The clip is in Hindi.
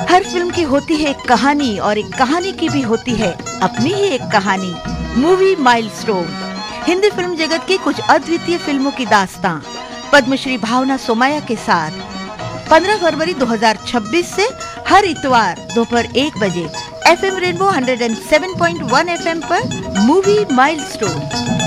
हर फिल्म की होती है एक कहानी और एक कहानी की भी होती है अपनी ही एक कहानी। मूवी माइलस्टोन हिंदी फिल्म जगत की कुछ अद्वितीय फिल्मों की दास्तां पद्मश्री भावना सोमैया के साथ 15 फरवरी 2026 से हर इतवार दोपहर 1 बजे FM रेनबो 107.1 FM पर मूवी माइलस्टोन।